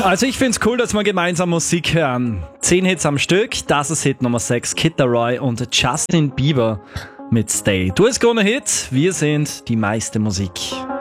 Also ich find's cool, dass wir gemeinsam Musik hören. 10 Hits am Stück, das ist Hit Nummer 6, Kid Laroi und Justin Bieber mit Stay. Du hast gewonnen Hit, wir sind die meiste Musik.